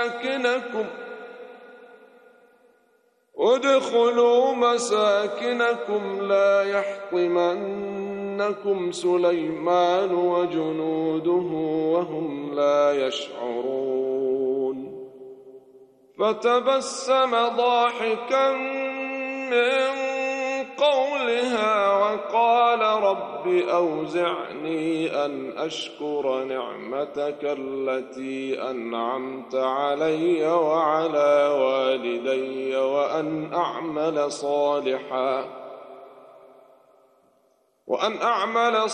مساكنكم لا يحطمنكم سليمان وجنوده وهم لا يشعرون فتبسم ضاحكا من قولها وقال رب أوزعني أن أشكر نعمتك التي أنعمت علي وعلى والدي وأن أعمل